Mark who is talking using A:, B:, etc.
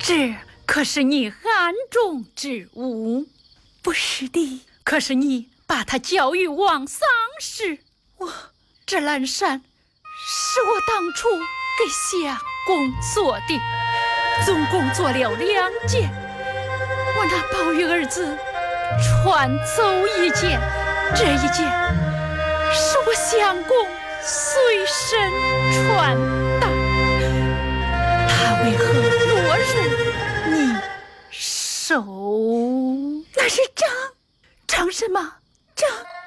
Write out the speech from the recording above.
A: 这可是你暗中之物。
B: 不是的。
A: 可是你把他交与王丧时，这蓝衫是我当初给相公做的，总共做了2件，我那宝玉儿子穿走1件，这1件是我相公随身穿戴，他为何落入你手？
B: 那是
A: 张什么？
B: 张